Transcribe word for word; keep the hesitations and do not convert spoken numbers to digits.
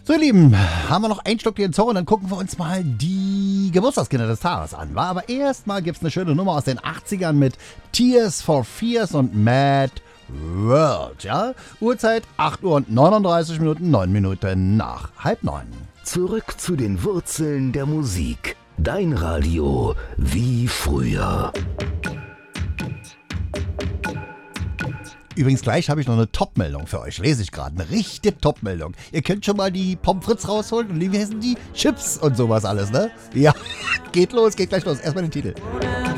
So, ihr Lieben, haben wir noch ein Stück hier in Zoo und dann gucken wir uns mal die Geburtstagskinder des Tages an. Wa? Aber erstmal gibt es eine schöne Nummer aus den achtzigern mit Tears for Fears und Mad World. Ja? Uhrzeit acht Uhr und neununddreißig Minuten, neun Minuten nach halb neun. Zurück zu den Wurzeln der Musik. Dein Radio wie früher. Übrigens, gleich habe ich noch eine Top-Meldung für euch. Lese ich gerade. Eine richtige Top-Meldung. Ihr könnt schon mal die Pommes frites rausholen und wie heißen die? Chips und sowas alles, ne? Ja, geht los, geht gleich los. Erstmal den Titel.